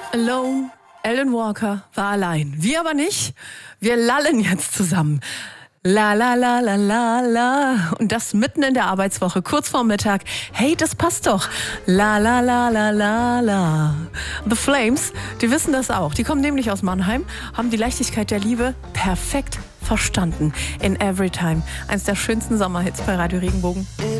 Alone. Alan Walker war allein. Wir aber nicht. Wir lallen jetzt zusammen. La la la la la la. Und das mitten in der Arbeitswoche, kurz vorm Mittag. Hey, das passt doch. La la la la la la. The Flames, die wissen das auch. Die kommen nämlich aus Mannheim, haben die Leichtigkeit der Liebe perfekt verstanden. In Every Time. Eins der schönsten Sommerhits bei Radio Regenbogen.